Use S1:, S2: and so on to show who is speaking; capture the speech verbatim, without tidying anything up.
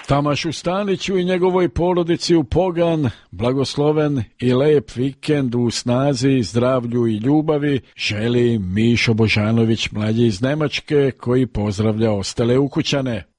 S1: Tamašu Staniću i njegovoj porodici u Pogan blagosloven i lep vikend u snazi, zdravlju i ljubavi želi Mišo Božanović, mlađi iz Nemačke, koji pozdravlja ostale ukućane.